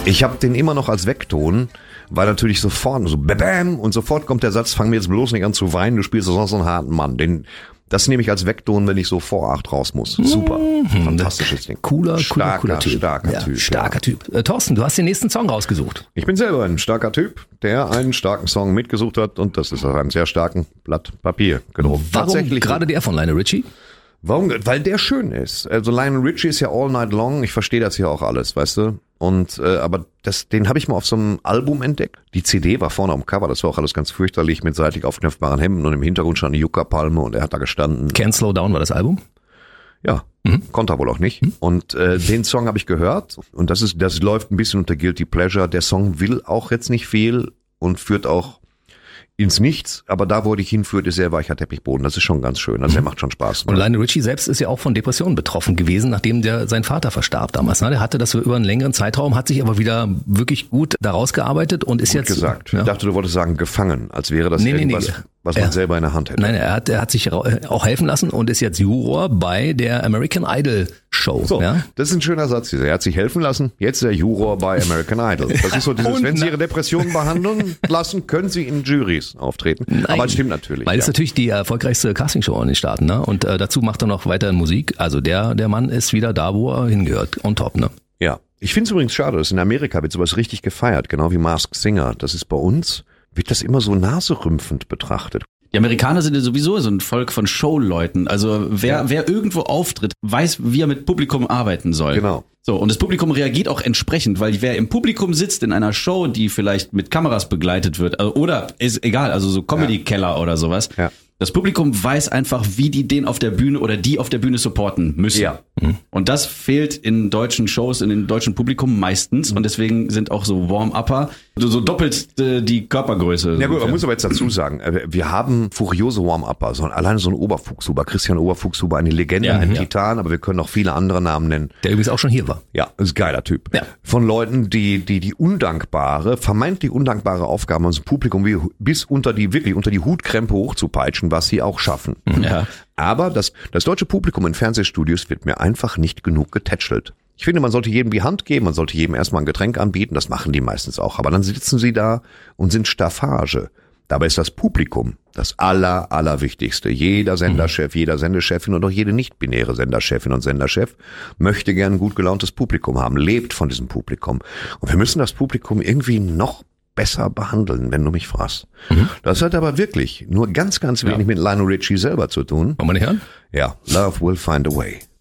Ich habe den immer noch als Vekton, weil natürlich sofort so bam und sofort kommt der Satz, fang mir jetzt bloß nicht an zu weinen, du spielst sonst so einen harten Mann. Das nehme ich als Vekton, wenn ich so vor 8 raus muss. Super. Fantastisches Ding. Cooler Typ. Starker Typ. Starker Typ. Thorsten, du hast den nächsten Song rausgesucht. Ich bin selber ein starker Typ, der einen starken Song mitgesucht hat und das ist auf einem sehr starken Blatt Papier gedruckt. Warum gerade der von Lionel Richie? Warum? Weil der schön ist. Also Lionel Richie ist ja All Night Long. Ich verstehe das ja auch alles, weißt du? Und aber den habe ich mal auf so einem Album entdeckt. Die CD war vorne am Cover. Das war auch alles ganz fürchterlich mit seitlich aufknöpfbaren Hemden und im Hintergrund stand eine Yucca-Palme und er hat da gestanden. Can't Slow Down war das Album? Ja, konnte er wohl auch nicht. Und den Song habe ich gehört und das läuft ein bisschen unter Guilty Pleasure. Der Song will auch jetzt nicht viel und führt auch ins Nichts, aber da, wo dich hinführt, ist sehr weicher Teppichboden. Das ist schon ganz schön. Also er macht schon Spaß. Und Lionel Richie selbst ist ja auch von Depressionen betroffen gewesen, nachdem sein Vater verstarb damals. Der hatte das über einen längeren Zeitraum, hat sich aber wieder wirklich gut daraus gearbeitet und ist gut jetzt gesagt. Ja. Ich dachte, du wolltest sagen gefangen, als wäre das irgendwas, was man selber in der Hand hätte. Nein, er hat sich auch helfen lassen und ist jetzt Juror bei der American Idol Show. So, ja? Das ist ein schöner Satz. Er hat sich helfen lassen, jetzt ist er Juror bei American Idol. Das ist so dieses, wenn Sie Ihre Depressionen behandeln lassen, können Sie in Juries auftreten. Nein, aber es stimmt natürlich. Weil es natürlich die erfolgreichste Castingshow in den Staaten, ne? Und dazu macht er noch weiterhin Musik. Also der Mann ist wieder da, wo er hingehört. On top, ne? Ja. Ich finde es übrigens schade, dass in Amerika wird sowas richtig gefeiert, genau wie Masked Singer. Das ist bei uns, wird das immer so naserümpfend betrachtet. Die Amerikaner sind ja sowieso so ein Volk von Showleuten. Also wer irgendwo auftritt, weiß, wie er mit Publikum arbeiten soll. Genau. So, und das Publikum reagiert auch entsprechend, weil wer im Publikum sitzt in einer Show, die vielleicht mit Kameras begleitet wird, oder ist egal, also so Comedy-Keller oder sowas, das Publikum weiß einfach, wie die den auf der Bühne oder die auf der Bühne supporten müssen. Ja. Und das fehlt in deutschen Shows, in dem deutschen Publikum meistens. Und deswegen sind auch so Warm-Upper so doppelt die Körpergröße. Ja gut, man muss aber jetzt dazu sagen, wir haben furiose Warm-Upper. Alleine so ein Oberfuchshuber, Christian Oberfuchshuber, eine Legende, ein Titan, aber wir können auch viele andere Namen nennen. Der übrigens auch schon hier war. Ja, ist ein geiler Typ. Ja. Von Leuten, die vermeintlich undankbare Aufgaben haben, das Publikum bis unter die Hutkrempe hochzupeitschen, was sie auch schaffen. Ja. Aber das deutsche Publikum in Fernsehstudios wird mir einfach nicht genug getätschelt. Ich finde, man sollte jedem die Hand geben, man sollte jedem erstmal ein Getränk anbieten, das machen die meistens auch. Aber dann sitzen sie da und sind Staffage. Dabei ist das Publikum das Allerwichtigste. Jeder Senderchef, jeder Sendechefin und auch jede nicht-binäre Senderchefin und Senderchef möchte gern ein gut gelauntes Publikum haben, lebt von diesem Publikum. Und wir müssen das Publikum irgendwie noch besser behandeln, wenn du mich fragst. Das hat aber wirklich nur ganz wenig mit Lionel Richie selber zu tun. Wollen wir nicht hören? Ja, Love Will Find a Way.